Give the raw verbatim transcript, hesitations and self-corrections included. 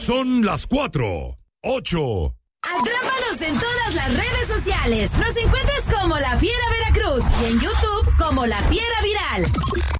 Son las cuatro, ocho. Atrápanos en todas las redes sociales. Nos encuentras como La Fiera Veracruz y en YouTube como La Fiera Viral.